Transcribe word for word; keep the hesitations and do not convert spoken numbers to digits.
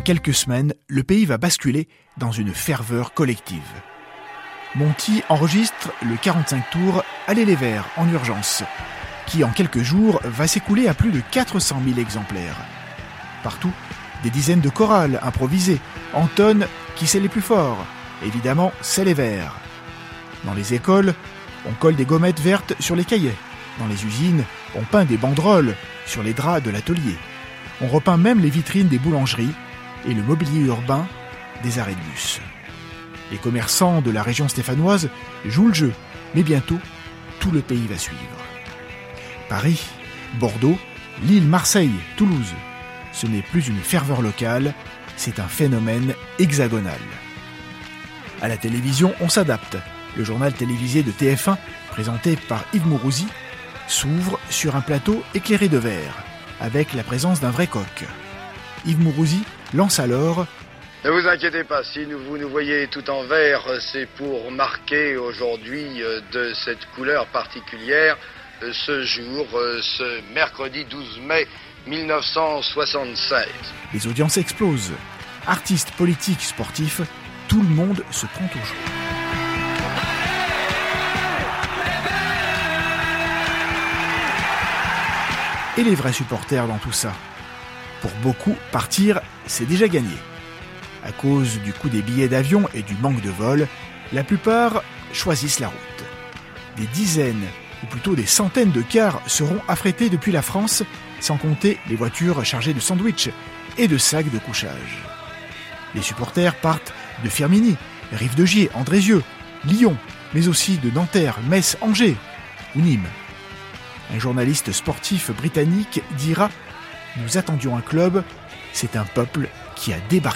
quelques semaines, le pays va basculer dans une ferveur collective. Monty enregistre le quarante-cinq tours « Allez les Verts » en urgence, qui en quelques jours va s'écouler à plus de quatre cent mille exemplaires. Partout, des dizaines de chorales improvisées entonnent qui c'est les plus forts. Évidemment, c'est les Verts. Dans les écoles, on colle des gommettes vertes sur les cahiers. Dans les usines, on peint des banderoles sur les draps de l'atelier. On repeint même les vitrines des boulangeries et le mobilier urbain des arrêts de bus. Les commerçants de la région stéphanoise jouent le jeu, mais bientôt, tout le pays va suivre. Paris, Bordeaux, Lille, Marseille, Toulouse. Ce n'est plus une ferveur locale, c'est un phénomène hexagonal. À la télévision, on s'adapte. Le journal télévisé de T F un, présenté par Yves Mourouzi, s'ouvre sur un plateau éclairé de verre, avec la présence d'un vrai coq. Yves Mourouzi lance alors « Ne vous inquiétez pas, si vous nous voyez tout en vert, c'est pour marquer aujourd'hui de cette couleur particulière ce jour, ce mercredi douze mai mille neuf cent soixante-seize. » Les audiences explosent. Artistes, politiques, sportifs, tout le monde se prend au jeu. Et les vrais supporters dans tout ça? Pour beaucoup, partir, c'est déjà gagné. À cause du coût des billets d'avion et du manque de vol, la plupart choisissent la route. Des dizaines, ou plutôt des centaines de cars seront affrétés depuis la France, sans compter les voitures chargées de sandwichs et de sacs de couchage. Les supporters partent de Firminy, Rive-de-Gier, Andrézieux, Lyon, mais aussi de Nanterre, Metz, Angers ou Nîmes. Un journaliste sportif britannique dira « Nous attendions un club, c'est un peuple qui a débarqué ».